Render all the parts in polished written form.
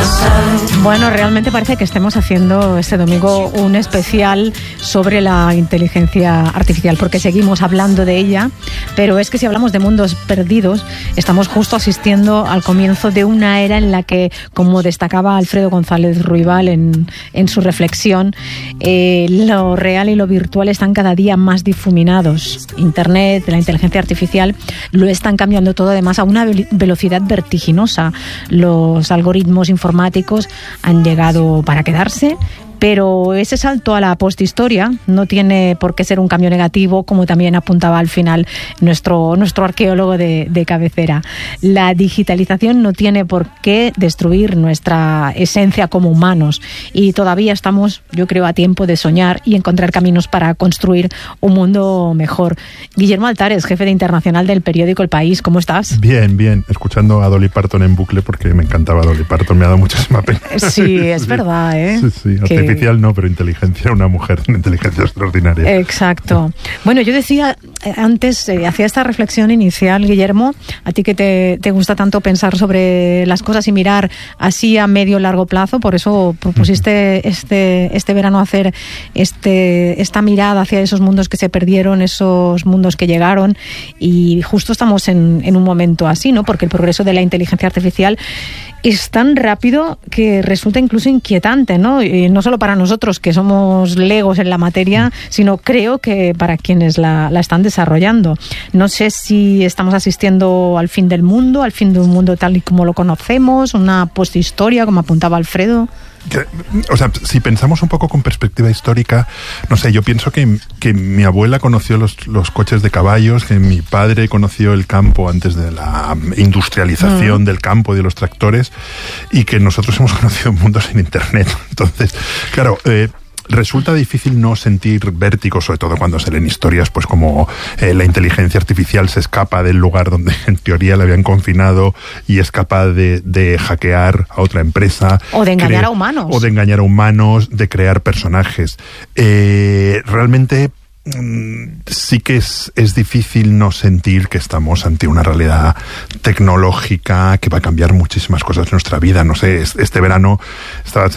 Bueno, realmente parece que estemos haciendo este domingo un especial sobre la inteligencia artificial, porque seguimos hablando de ella, pero es que si hablamos de mundos perdidos, estamos justo asistiendo al comienzo de una era en la que, como destacaba Alfredo González Ruibal en su reflexión, lo real y lo virtual están cada día más difuminados. Internet, la inteligencia artificial, lo están cambiando todo, además a una velocidad vertiginosa. Los algoritmos informáticos han llegado para quedarse, pero ese salto a la posthistoria no tiene por qué ser un cambio negativo, como también apuntaba al final nuestro arqueólogo de cabecera. La digitalización no tiene por qué destruir nuestra esencia como humanos, y todavía estamos, yo creo, a tiempo de soñar y encontrar caminos para construir un mundo mejor. Guillermo Altares, jefe de internacional del periódico El País, ¿cómo estás? Bien, escuchando a Dolly Parton en bucle, porque me encantaba Dolly Parton, me ha dado muchísima pena. Sí, es verdad, ¿eh? Sí, artificial no, pero inteligencia, una mujer, una inteligencia extraordinaria. Exacto. Bueno, yo decía antes, hacía esta reflexión inicial, Guillermo, a ti que te gusta tanto pensar sobre las cosas y mirar así a medio largo plazo, por eso propusiste este verano hacer esta mirada hacia esos mundos que se perdieron, esos mundos que llegaron, y justo estamos en un momento así, ¿no? Porque el progreso de la inteligencia artificial es tan rápido que resulta incluso inquietante, ¿no? Y no solo para nosotros, que somos legos en la materia, sino creo que para quienes la están desarrollando. No sé si estamos asistiendo al fin del mundo, al fin de un mundo tal y como lo conocemos, una posthistoria, como apuntaba Alfredo. O sea, si pensamos un poco con perspectiva histórica, no sé, yo pienso que mi abuela conoció los coches de caballos, que mi padre conoció el campo antes de la industrialización del campo y de los tractores, y que nosotros hemos conocido un mundo sin internet. Entonces, claro, resulta difícil no sentir vértigo, sobre todo cuando se leen historias, pues como la inteligencia artificial se escapa del lugar donde en teoría la habían confinado y es capaz de hackear a otra empresa. O de engañar a humanos. O de engañar a humanos, de crear personajes. Realmente sí que es difícil no sentir que estamos ante una realidad tecnológica que va a cambiar muchísimas cosas de nuestra vida. No sé, este verano estabas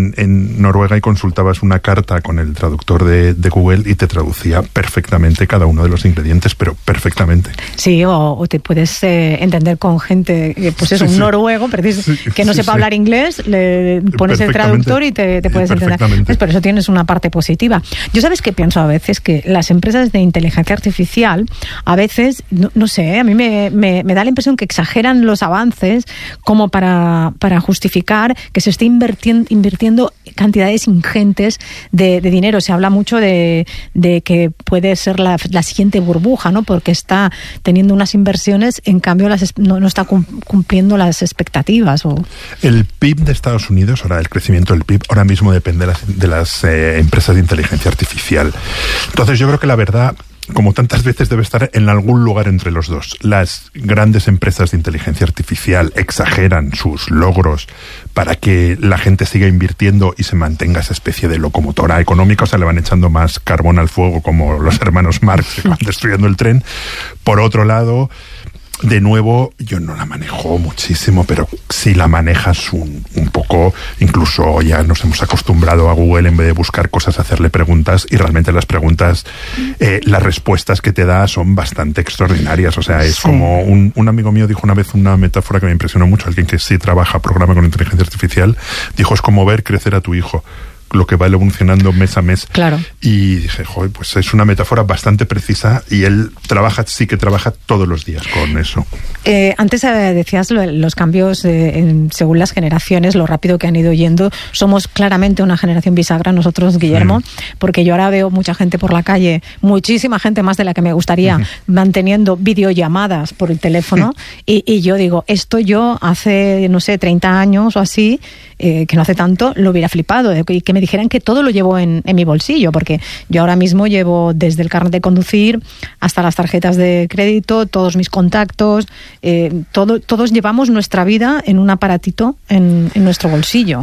en Noruega y consultabas una carta con el traductor de Google y te traducía perfectamente cada uno de los ingredientes, pero perfectamente. Sí, o te puedes entender con gente, pues es un noruego, pero que no sepa hablar inglés, le pones el traductor y te puedes entender. Pues por eso tienes una parte positiva. Yo, ¿sabes qué pienso a veces? Que las empresas de inteligencia artificial a veces, no sé, a mí me da la impresión que exageran los avances como para justificar que se esté invirtiendo cantidades ingentes de dinero. Se habla mucho de que puede ser la siguiente burbuja, ¿no? Porque está teniendo unas inversiones, en cambio no está cumpliendo las expectativas. El PIB de Estados Unidos, ahora el crecimiento del PIB, ahora mismo depende de las empresas de inteligencia artificial. Entonces yo creo que la verdad, como tantas veces, debe estar en algún lugar entre los dos. Las grandes empresas de inteligencia artificial exageran sus logros para que la gente siga invirtiendo y se mantenga esa especie de locomotora económica, o sea, le van echando más carbón al fuego, como los hermanos Marx que van destruyendo el tren. Por otro lado, de nuevo, yo no la manejo muchísimo, pero si la manejas un poco, incluso ya nos hemos acostumbrado a Google, en vez de buscar cosas, hacerle preguntas, y realmente las preguntas, las respuestas que te da son bastante extraordinarias. O sea, es como un amigo mío dijo una vez una metáfora que me impresionó mucho, alguien que sí programa con inteligencia artificial, dijo, es como ver crecer a tu hijo, lo que va evolucionando mes a mes. Claro. Y dije, joder, pues es una metáfora bastante precisa, y él sí que trabaja todos los días con eso. Antes decías los cambios según las generaciones, lo rápido que han ido yendo. Somos claramente una generación bisagra nosotros, Guillermo, porque yo ahora veo mucha gente por la calle, muchísima gente más de la que me gustaría, manteniendo videollamadas por el teléfono, y yo digo, esto yo hace, no sé, 30 años o así, que no hace tanto, lo hubiera flipado, y que me dijeran que todo lo llevo en mi bolsillo, porque yo ahora mismo llevo desde el carnet de conducir hasta las tarjetas de crédito, todos mis contactos, todos llevamos nuestra vida en un aparatito en nuestro bolsillo.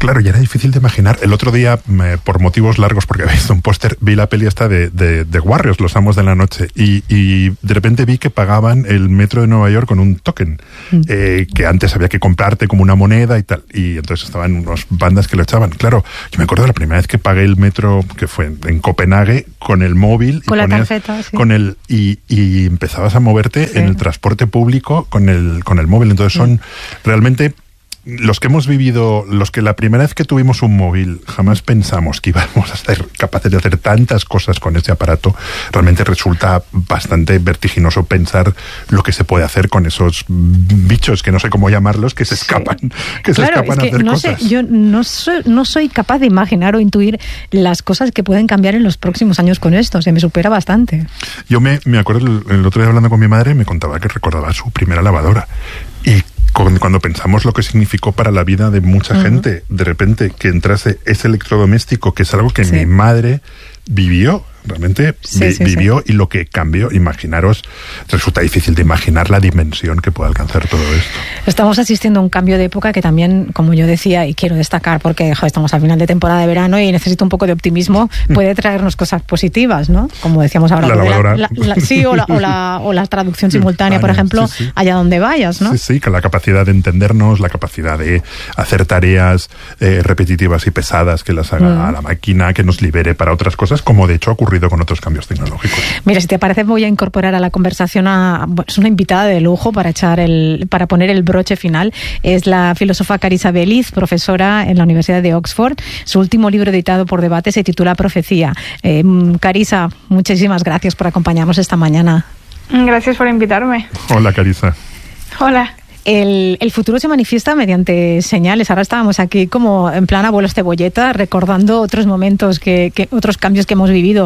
Claro, y era difícil de imaginar. El otro día, por motivos largos, porque había visto un póster, vi la peli esta de Warriors, Los Amos de la Noche, y de repente vi que pagaban el metro de Nueva York con un token, que antes había que comprarte como una moneda y tal, y entonces estaban unos bandas que lo echaban. Claro, yo me acuerdo de la primera vez que pagué el metro, que fue en Copenhague, con el móvil. Con la tarjeta, sí. Y empezabas a moverte en el transporte público con el móvil. Entonces son realmente... Los que hemos vivido, los que la primera vez que tuvimos un móvil jamás pensamos que íbamos a ser capaces de hacer tantas cosas con ese aparato, realmente resulta bastante vertiginoso pensar lo que se puede hacer con esos bichos, que no sé cómo llamarlos, que se escapan, se escapan a hacer cosas. Yo no soy capaz de imaginar o intuir las cosas que pueden cambiar en los próximos años con esto, se me supera bastante. Yo me acuerdo el otro día hablando con mi madre, me contaba que recordaba su primera lavadora, y cuando pensamos lo que significó para la vida de mucha gente, de repente que entrase ese electrodoméstico, que es algo que mi madre vivió, realmente vivió, y lo que cambió, imaginaros, resulta difícil de imaginar la dimensión que puede alcanzar todo esto. Estamos asistiendo a un cambio de época que también, como yo decía, y quiero destacar porque estamos al final de temporada de verano y necesito un poco de optimismo, puede traernos cosas positivas, ¿no? Como decíamos ahora, la lavadora. o la traducción simultánea, por ejemplo, allá donde vayas, ¿no? Sí, que la capacidad de entendernos, la capacidad de hacer tareas repetitivas y pesadas que las haga a la máquina, que nos libere para otras cosas, como de hecho ha ocurrido con otros cambios tecnológicos. Mira, si te parece, voy a incorporar a la conversación es una invitada de lujo para poner el broche final. Es la filósofa Carissa Belliz, profesora en la Universidad de Oxford. Su último libro editado por Debate se titula Profecía. Carissa, muchísimas gracias por acompañarnos esta mañana. Gracias por invitarme. Hola, Carissa. Hola. El futuro se manifiesta mediante señales. Ahora estábamos aquí como en plan abuelo cebolleta, recordando otros momentos, otros cambios que hemos vivido.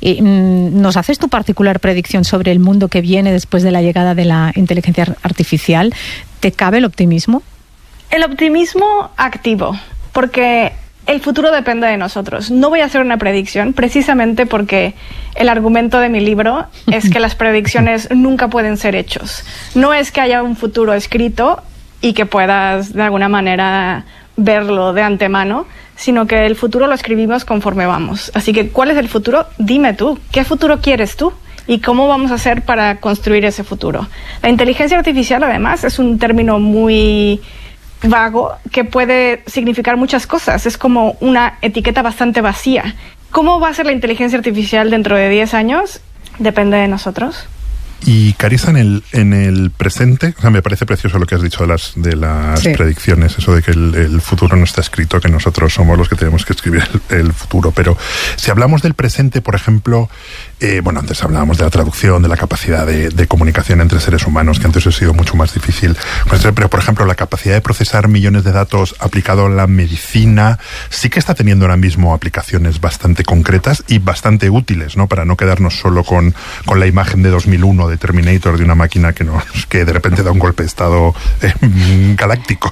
¿Nos haces tu particular predicción sobre el mundo que viene después de la llegada de la inteligencia artificial? ¿Te cabe el optimismo? El optimismo activo, porque el futuro depende de nosotros. No voy a hacer una predicción, precisamente porque el argumento de mi libro es que las predicciones nunca pueden ser hechos. No es que haya un futuro escrito y que puedas de alguna manera verlo de antemano, sino que el futuro lo escribimos conforme vamos. Así que, ¿cuál es el futuro? Dime tú, ¿qué futuro quieres tú? ¿Y cómo vamos a hacer para construir ese futuro? La inteligencia artificial, además, es un término muy vago que puede significar muchas cosas. Es como una etiqueta bastante vacía. ¿Cómo va a ser la inteligencia artificial dentro de 10 años? Depende de nosotros. Y Carissa, en el presente, o sea, me parece precioso lo que has dicho de las predicciones, eso de que el futuro no está escrito, que nosotros somos los que tenemos que escribir el futuro. Pero si hablamos del presente, por ejemplo, antes hablábamos de la traducción, de la capacidad de comunicación entre seres humanos, que antes ha sido mucho más difícil. Pero, por ejemplo, la capacidad de procesar millones de datos aplicado a la medicina sí que está teniendo ahora mismo aplicaciones bastante concretas y bastante útiles, ¿no? Para no quedarnos solo con la imagen de 2001 de Terminator, de una máquina que de repente da un golpe de estado galáctico.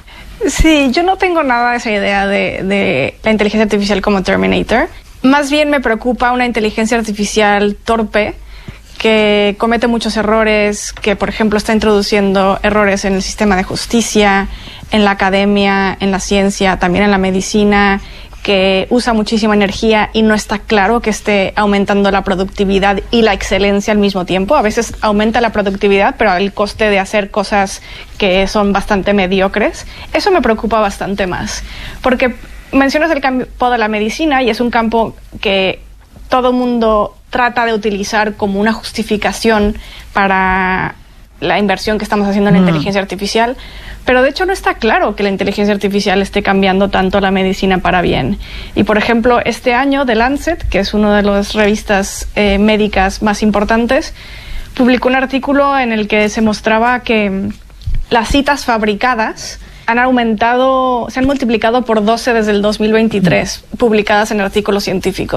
Sí, yo no tengo nada de esa idea de la inteligencia artificial como Terminator. Más bien me preocupa una inteligencia artificial torpe que comete muchos errores, que por ejemplo está introduciendo errores en el sistema de justicia, en la academia, en la ciencia, también en la medicina, que usa muchísima energía y no está claro que esté aumentando la productividad y la excelencia al mismo tiempo. A veces aumenta la productividad, pero al coste de hacer cosas que son bastante mediocres. Eso me preocupa bastante más, porque mencionas el campo de la medicina y es un campo que todo mundo trata de utilizar como una justificación para la inversión que estamos haciendo en la inteligencia artificial, pero de hecho no está claro que la inteligencia artificial esté cambiando tanto la medicina para bien. Y por ejemplo, este año The Lancet, que es una de las revistas médicas más importantes, publicó un artículo en el que se mostraba que las citas fabricadas se han multiplicado por 12 desde el 2023, publicadas en artículos científicos.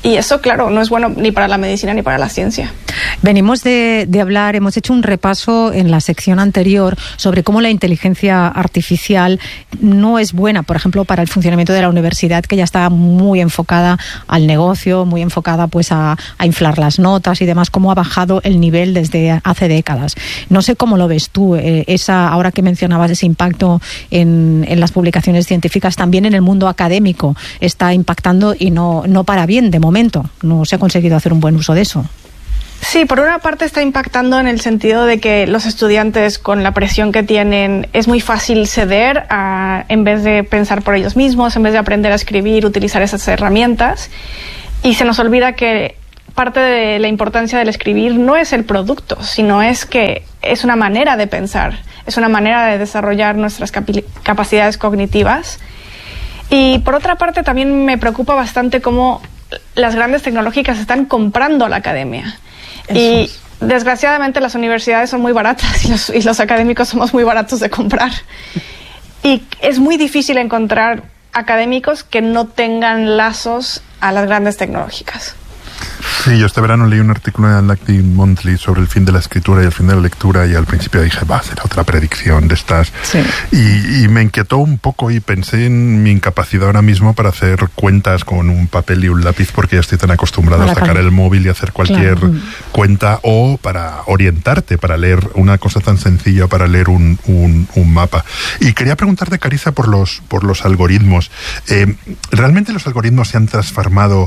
Y eso, claro, no es bueno ni para la medicina ni para la ciencia. Venimos de hablar, hemos hecho un repaso en la sección anterior sobre cómo la inteligencia artificial no es buena, por ejemplo, para el funcionamiento de la universidad, que ya está muy enfocada al negocio, muy enfocada pues a inflar las notas y demás, cómo ha bajado el nivel desde hace décadas. No sé cómo lo ves tú, ahora que mencionabas ese impacto en las publicaciones científicas, también en el mundo académico está impactando y no para bien de momento. No se ha conseguido hacer un buen uso de eso. Sí, por una parte está impactando en el sentido de que los estudiantes, con la presión que tienen, es muy fácil ceder en vez de pensar por ellos mismos, en vez de aprender a escribir, utilizar esas herramientas. Y se nos olvida que parte de la importancia del escribir no es el producto, sino es que es una manera de pensar, es una manera de desarrollar nuestras capacidades cognitivas. Y por otra parte también me preocupa bastante cómo las grandes tecnológicas están comprando a la academia. Y desgraciadamente las universidades son muy baratas y los académicos somos muy baratos de comprar. Y es muy difícil encontrar académicos que no tengan lazos a las grandes tecnológicas. Sí, yo este verano leí un artículo en Atlantic Monthly sobre el fin de la escritura y el fin de la lectura, y al principio dije, será otra predicción de estas. Sí. Y me inquietó un poco y pensé en mi incapacidad ahora mismo para hacer cuentas con un papel y un lápiz, porque ya estoy tan acostumbrado a sacar el móvil y hacer cualquier cuenta, o para orientarte, para leer una cosa tan sencilla, para leer un mapa. Y quería preguntarte, Carissa, por los algoritmos. ¿Realmente los algoritmos se han transformado?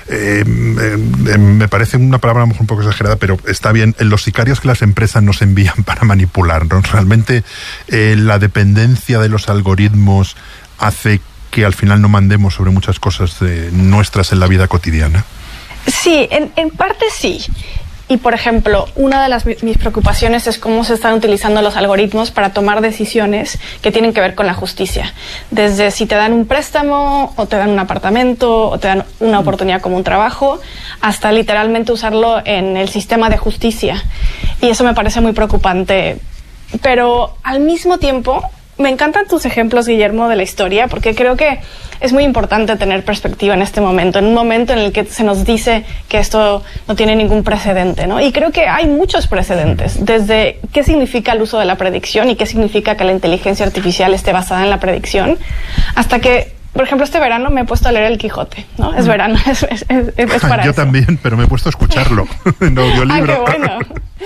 Me parece una palabra a lo mejor un poco exagerada, pero está bien, en los sicarios que las empresas nos envían para manipularnos. ¿Realmente la dependencia de los algoritmos hace que al final no mandemos sobre muchas cosas nuestras en la vida cotidiana? Sí, en parte sí. Y, por ejemplo, una de mis preocupaciones es cómo se están utilizando los algoritmos para tomar decisiones que tienen que ver con la justicia. Desde si te dan un préstamo, o te dan un apartamento, o te dan una oportunidad como un trabajo, hasta literalmente usarlo en el sistema de justicia. Y eso me parece muy preocupante. Pero, al mismo tiempo, me encantan tus ejemplos, Guillermo, de la historia, porque creo que es muy importante tener perspectiva en este momento, en un momento en el que se nos dice que esto no tiene ningún precedente, ¿no? Y creo que hay muchos precedentes, desde qué significa el uso de la predicción y qué significa que la inteligencia artificial esté basada en la predicción, hasta que, por ejemplo, este verano me he puesto a leer El Quijote, ¿no? Es verano, es para Yo eso. También, pero me he puesto a escucharlo en audiolibro. ¡Qué bueno!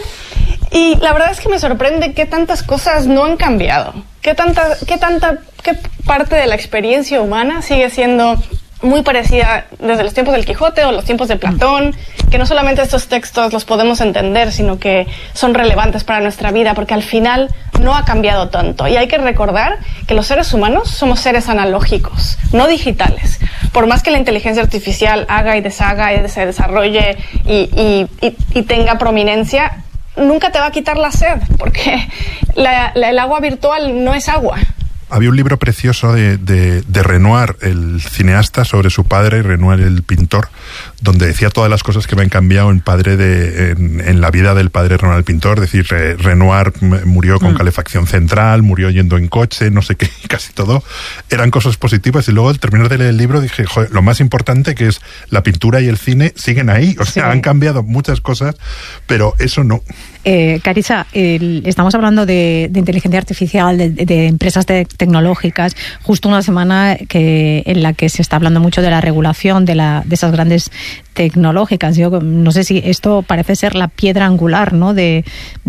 Y la verdad es que me sorprende qué tantas cosas no han cambiado. Qué parte de la experiencia humana sigue siendo muy parecida desde los tiempos del Quijote o los tiempos de Platón, que no solamente estos textos los podemos entender, sino que son relevantes para nuestra vida, porque al final no ha cambiado tanto. Y hay que recordar que los seres humanos somos seres analógicos, no digitales. Por más que la inteligencia artificial haga y deshaga y se desarrolle y tenga prominencia, nunca te va a quitar la sed, porque el agua virtual no es agua. Había un libro precioso de Renoir, el cineasta, sobre su padre, Renoir el pintor, donde decía todas las cosas que habían cambiado en la vida del padre Renoir el pintor. Es decir, Renoir murió con calefacción central, murió yendo en coche, no sé qué, casi todo. Eran cosas positivas, y luego al terminar de leer el libro dije, joder, lo más importante, que es la pintura y el cine, siguen ahí. O sea, han cambiado muchas cosas, pero eso no. Carissa, estamos hablando de inteligencia artificial, de empresas tecnológicas, justo una semana en la que se está hablando mucho de la regulación de esas grandes tecnológicas. Yo no sé si esto parece ser la piedra angular, ¿no?, de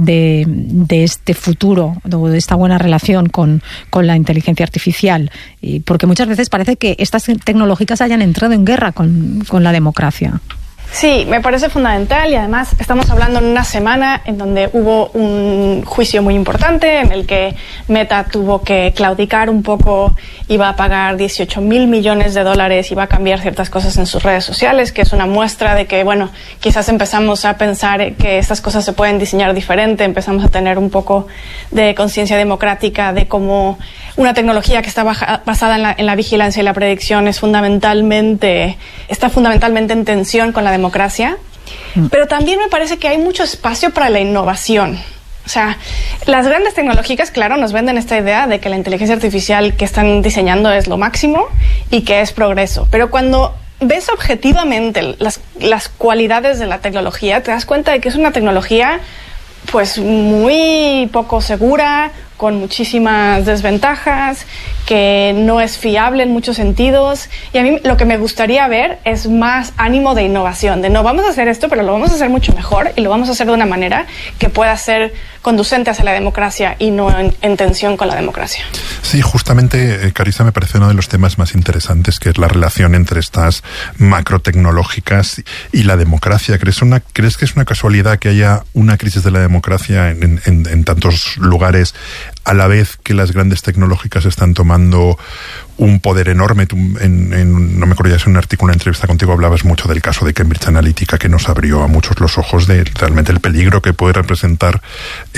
este futuro, de esta buena relación con la inteligencia artificial, porque muchas veces parece que estas tecnológicas hayan entrado en guerra con la democracia. Sí, me parece fundamental, y además estamos hablando en una semana en donde hubo un juicio muy importante en el que Meta tuvo que claudicar un poco, iba a pagar $18,000 millones, iba a cambiar ciertas cosas en sus redes sociales, que es una muestra de que, bueno, quizás empezamos a pensar que estas cosas se pueden diseñar diferente, empezamos a tener un poco de conciencia democrática de cómo una tecnología que está basada en la vigilancia y la predicción está fundamentalmente en tensión con la democracia. Pero también me parece que hay mucho espacio para la innovación. O sea, las grandes tecnológicas, claro, nos venden esta idea de que la inteligencia artificial que están diseñando es lo máximo y que es progreso. Pero cuando ves objetivamente las cualidades de la tecnología, te das cuenta de que es una tecnología pues muy poco segura, con muchísimas desventajas, que no es fiable en muchos sentidos. Y a mí lo que me gustaría ver es más ánimo de innovación, de no, vamos a hacer esto, pero lo vamos a hacer mucho mejor y lo vamos a hacer de una manera que pueda ser conducente hacia la democracia y no en tensión con la democracia. Sí, justamente, Carissa, me parece uno de los temas más interesantes, que es la relación entre estas macrotecnológicas y la democracia. ¿Crees que es una casualidad que haya una crisis de la democracia en tantos lugares, a la vez que las grandes tecnológicas están tomando un poder enorme? No me acuerdo ya si en un artículo, una entrevista contigo, hablabas mucho del caso de Cambridge Analytica, que nos abrió a muchos los ojos de realmente el peligro que puede representar